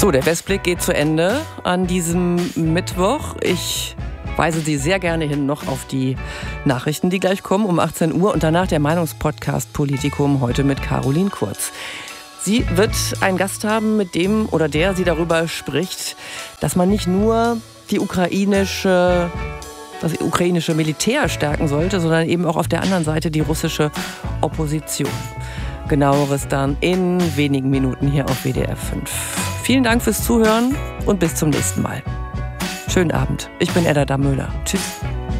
So, der Westblick geht zu Ende an diesem Mittwoch. Ich weise Sie sehr gerne hin noch auf die Nachrichten, die gleich kommen um 18 Uhr und danach der Meinungspodcast Politikum, heute mit Caroline Kurz. Sie wird einen Gast haben, mit dem oder der sie darüber spricht, dass man nicht nur das ukrainische Militär stärken sollte, sondern eben auch auf der anderen Seite die russische Opposition. Genaueres dann in wenigen Minuten hier auf WDR 5. Vielen Dank fürs Zuhören und bis zum nächsten Mal. Schönen Abend. Ich bin Edda Müller. Tschüss.